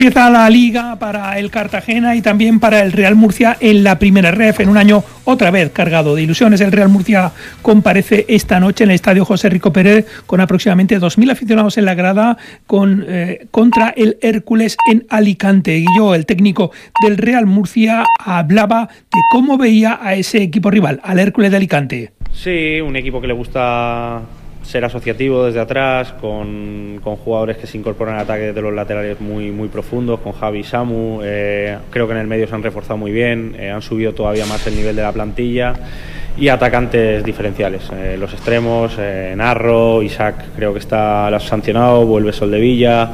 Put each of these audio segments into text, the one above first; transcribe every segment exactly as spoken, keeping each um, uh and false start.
Empieza la Liga para el Cartagena y también para el Real Murcia en la primera ref, en un año otra vez cargado de ilusiones. El Real Murcia comparece esta noche en el Estadio José Rico Pérez con aproximadamente dos mil aficionados en la grada con, eh, contra el Hércules en Alicante. Y yo, el técnico del Real Murcia, hablaba de cómo veía a ese equipo rival, al Hércules de Alicante. Sí, un equipo que le gusta ser asociativo desde atrás, con, con jugadores que se incorporan al ataque desde los laterales muy, muy profundos, con Javi y Samu. Eh, creo que en el medio se han reforzado muy bien, eh, han subido todavía más el nivel de la plantilla, y atacantes diferenciales. Eh, los extremos, eh, Narro, Isaac creo que está lo ha sancionado, vuelve Soldevilla,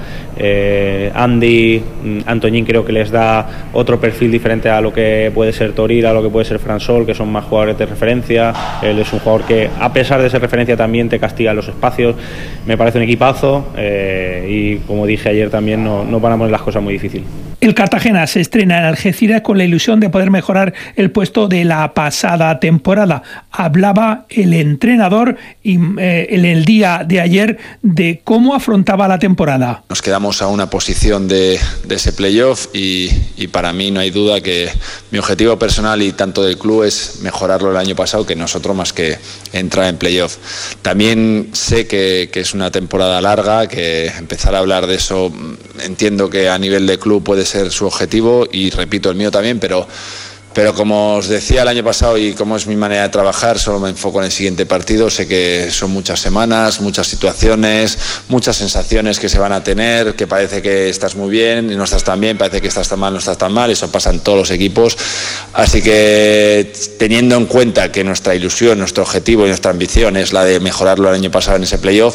eh, Andy, Antoñín creo que les da otro perfil diferente a lo que puede ser Toril, a lo que puede ser Fransol, que son más jugadores de referencia. Él es un jugador que, a pesar de ser referencia, también te castiga los espacios. Me parece un equipazo, eh, y como dije ayer también, no, no van a poner las cosas muy difíciles. El Cartagena se estrena en Algeciras con la ilusión de poder mejorar el puesto de la pasada temporada. Hablaba el entrenador y, eh, en el día de ayer de cómo afrontaba la temporada. Nos quedamos a una posición de, de ese playoff y, y para mí no hay duda que mi objetivo personal y tanto del club es mejorarlo el año pasado que nosotros, más que entrar en playoff. También sé que, que es una temporada larga, que empezar a hablar de eso, entiendo que a nivel de club puede ser su objetivo y repito el mío también, pero Pero como os decía el año pasado y como es mi manera de trabajar, solo me enfoco en el siguiente partido. Sé que son muchas semanas, muchas situaciones, muchas sensaciones que se van a tener, que parece que estás muy bien y no estás tan bien, parece que estás tan mal, no estás tan mal. Eso pasa en todos los equipos. Así que teniendo en cuenta que nuestra ilusión, nuestro objetivo y nuestra ambición es la de mejorarlo el año pasado en ese playoff,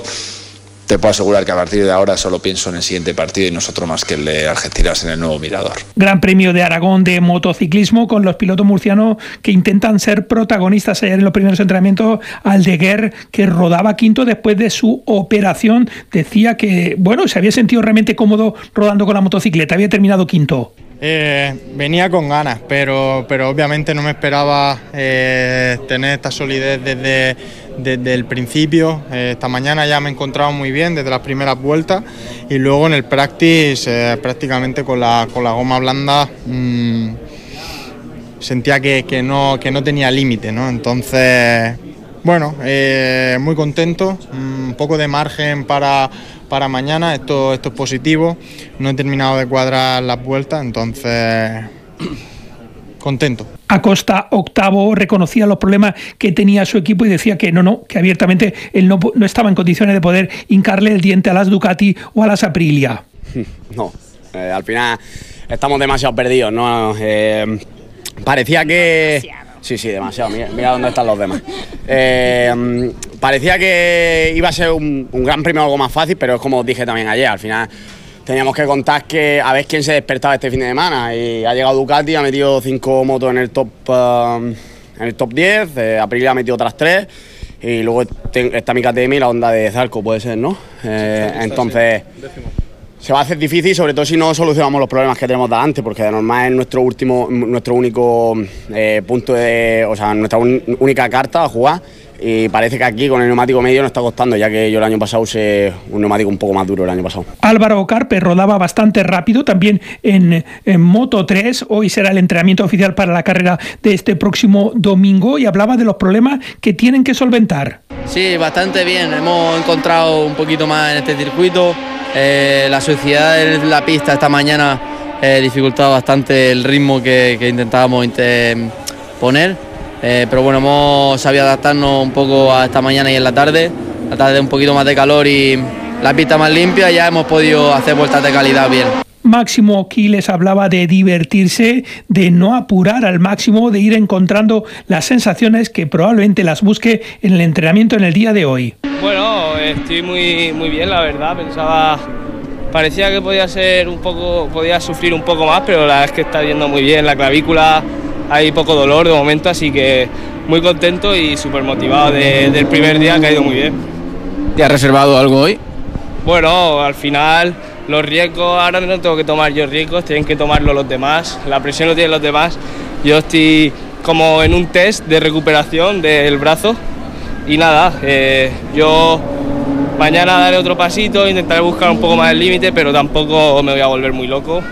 te puedo asegurar que a partir de ahora solo pienso en el siguiente partido y nosotros más que el de Algeciras en el nuevo Mirador. Gran Premio de Aragón de motociclismo con los pilotos murcianos que intentan ser protagonistas. Ayer en los primeros entrenamientos, Aldeguer, que rodaba quinto después de su operación, decía que bueno, se había sentido realmente cómodo rodando con la motocicleta, había terminado quinto. Eh, venía con ganas, pero, pero obviamente no me esperaba eh, tener esta solidez desde, desde el principio. Eh, esta mañana ya me he encontrado muy bien desde las primeras vueltas y luego en el practice eh, prácticamente con la, con la goma blanda mmm, sentía que, que, no, que no tenía límite, ¿no? Entonces, bueno, eh, muy contento, un poco de margen para... para mañana, esto, esto es positivo, no he terminado de cuadrar las vueltas, entonces contento. Acosta, octavo, reconocía los problemas que tenía su equipo y decía que no, no, que abiertamente él no, no estaba en condiciones de poder hincarle el diente a las Ducati o a las Aprilia. No, eh, al final estamos demasiado perdidos, ¿no? Eh, parecía que... Sí, sí, demasiado. Mira, mira dónde están los demás. Eh, parecía que iba a ser un, un gran premio algo más fácil, pero es como os dije también ayer. Al final teníamos que contar que a ver quién se despertaba este fin de semana. Y ha llegado Ducati, ha metido cinco motos en el top, uh, en el top diez. Eh, Aprilia ha metido otras tres. Y luego te, está mi K T M y la Honda de Zarco, puede ser, ¿no? Eh, entonces... Se va a hacer difícil, sobre todo si no solucionamos los problemas que tenemos delante, porque de normal es nuestro último, nuestro único eh, punto de, o sea, nuestra un, única carta a jugar. Y parece que aquí con el neumático medio nos está costando, ya que yo el año pasado usé un neumático un poco más duro el año pasado. Álvaro Carpe rodaba bastante rápido también en, en Moto tres. Hoy será el entrenamiento oficial para la carrera de este próximo domingo y hablaba de los problemas que tienen que solventar. Sí, bastante bien. Hemos encontrado un poquito más en este circuito. Eh, la suciedad de la pista esta mañana eh, dificultado bastante el ritmo que, que intentábamos poner, eh, pero bueno, hemos sabido adaptarnos un poco a esta mañana y en la tarde, la tarde un poquito más de calor y la pista más limpia, ya hemos podido hacer vueltas de calidad bien. Máximo Quiles hablaba de divertirse, de no apurar al máximo, de ir encontrando las sensaciones que probablemente las busque en el entrenamiento en el día de hoy. Bueno, estoy muy, muy bien, la verdad. Pensaba, parecía que podía ser un poco, podía sufrir un poco más, pero la verdad es que está yendo muy bien. La clavícula, hay poco dolor de momento, así que muy contento y súper motivado de, del primer día, que ha ido muy bien. ¿Te has reservado algo hoy? Bueno, al final los riesgos, ahora no tengo que tomar yo riesgos, tienen que tomarlo los demás. La presión lo tienen los demás. Yo estoy como en un test de recuperación del brazo. Y nada, eh, yo mañana daré otro pasito, intentaré buscar un poco más el límite, pero tampoco me voy a volver muy loco.